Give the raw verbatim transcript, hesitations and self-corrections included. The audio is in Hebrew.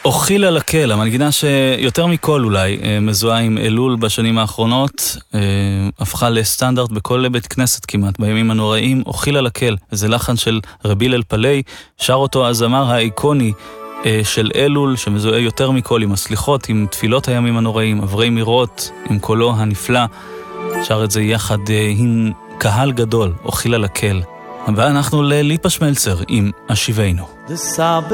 אוכיל על הקל, המנגינה שיותר מכל אולי מזוהה עם אלול בשנים האחרונות, הפכה לסטנדרט בכל בית כנסת כמעט בימים הנוראים. אוכיל על הקל, זה לחן של רבי הלל פלאי, שר אותו הזמר האיקוני של אלול, שמזוהה יותר מכל עם הסליחות, עם תפילות הימים הנוראים, אברי מירות, עם קולו הנפלא, שר את זה יחד עם קהל גדול, אוכיל על הקל. ואנחנו לליפה שמלצר עם השיבנו.